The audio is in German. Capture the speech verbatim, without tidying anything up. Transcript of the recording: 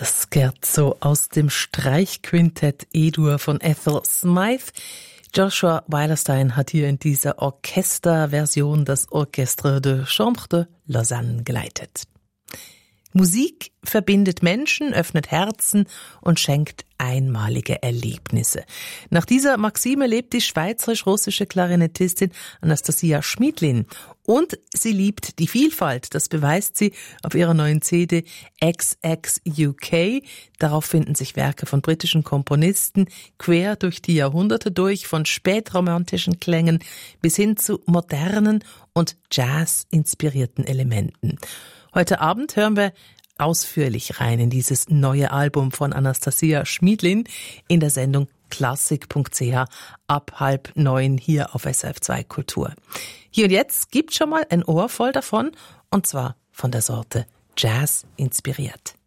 Das Scherzo aus dem Streichquintett E-Dur von Ethel Smythe. Joshua Weilerstein hat hier in dieser Orchesterversion das Orchestre de Chambre de Lausanne geleitet. Musik verbindet Menschen, öffnet Herzen und schenkt einmalige Erlebnisse. Nach dieser Maxime lebt die schweizerisch-russische Klarinettistin Anastasia Schmidlin. Und sie liebt die Vielfalt. Das beweist sie auf ihrer neuen C D X X U K. Darauf finden sich Werke von britischen Komponisten quer durch die Jahrhunderte durch, von spätromantischen Klängen bis hin zu modernen und Jazz-inspirierten Elementen. Heute Abend hören wir ausführlich rein in dieses neue Album von Anastasia Schmidlin in der Sendung klassik punkt c h ab halb neun hier auf S R F zwei Kultur. Hier und jetzt gibt schon mal ein Ohr voll davon, und zwar von der Sorte Jazz inspiriert.